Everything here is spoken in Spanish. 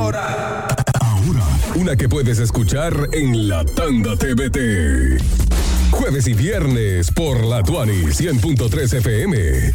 Ahora, una que puedes escuchar en la Tanda TVT. Jueves y viernes por la Tuani 100.3 FM.